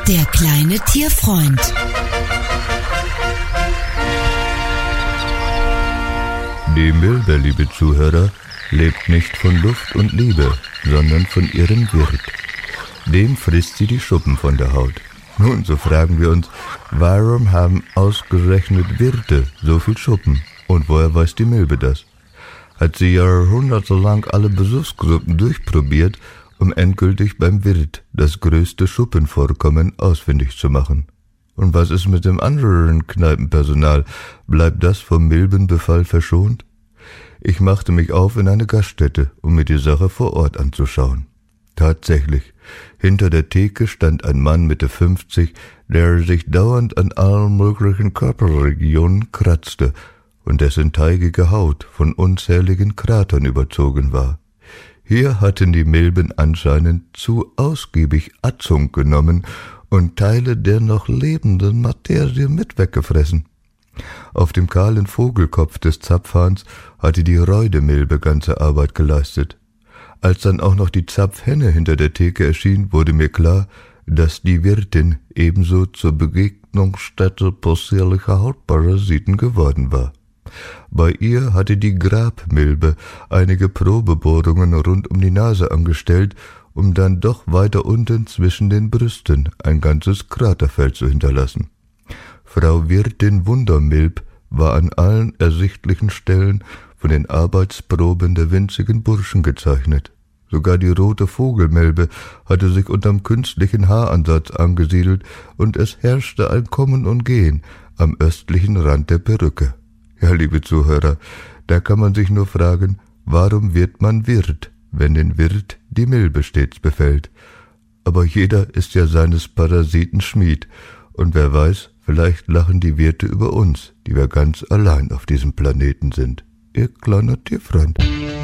Der kleine Tierfreund. Die Milbe, liebe Zuhörer, lebt nicht von Luft und Liebe, sondern von ihrem Wirt. Dem frisst sie die Schuppen von der Haut. Nun, so fragen wir uns, warum haben ausgerechnet Wirte so viel Schuppen? Und woher weiß die Milbe das? Hat sie jahrhundertelang alle Besuchsgruppen durchprobiert, um endgültig beim Wirt das größte Schuppenvorkommen ausfindig zu machen. Und was ist mit dem anderen Kneipenpersonal? Bleibt das vom Milbenbefall verschont? Ich machte mich auf in eine Gaststätte, um mir die Sache vor Ort anzuschauen. Tatsächlich, hinter der Theke stand ein Mann Mitte 50, der sich dauernd an allen möglichen Körperregionen kratzte und dessen teigige Haut von unzähligen Kratern überzogen war. Hier hatten die Milben anscheinend zu ausgiebig Atzung genommen und Teile der noch lebenden Materie mit weggefressen. Auf dem kahlen Vogelkopf des Zapfhahns hatte die Räudemilbe ganze Arbeit geleistet. Als dann auch noch die Zapfhenne hinter der Theke erschien, wurde mir klar, dass die Wirtin ebenso zur Begegnungsstätte possierlicher Hautparasiten geworden war. Bei ihr hatte die Grabmilbe einige Probebohrungen rund um die Nase angestellt, um dann doch weiter unten zwischen den Brüsten ein ganzes Kraterfeld zu hinterlassen. Frau Wirtin Wundermilb war an allen ersichtlichen Stellen von den Arbeitsproben der winzigen Burschen gezeichnet. Sogar die rote Vogelmilbe hatte sich unterm künstlichen Haaransatz angesiedelt und es herrschte ein Kommen und Gehen am östlichen Rand der Perücke. Ja, liebe Zuhörer, da kann man sich nur fragen, warum wird man Wirt, wenn den Wirt die Milbe stets befällt? Aber jeder ist ja seines Parasiten Schmied, und wer weiß, vielleicht lachen die Wirte über uns, die wir ganz allein auf diesem Planeten sind. Ihr kleiner Tierfreund.